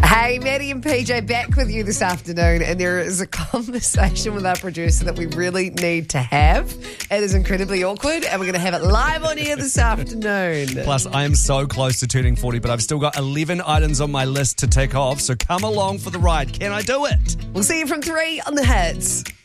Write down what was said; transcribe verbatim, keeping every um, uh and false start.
Hey, Maddie and P J back with you this afternoon, and there is a conversation with our producer that we really need to have. It is incredibly awkward, and we're going to have it live on air this afternoon. Plus, I am so close to turning forty, but I've still got eleven items on my list to tick off, so come along for the ride. Can I do it? We'll see you from three on the Hits.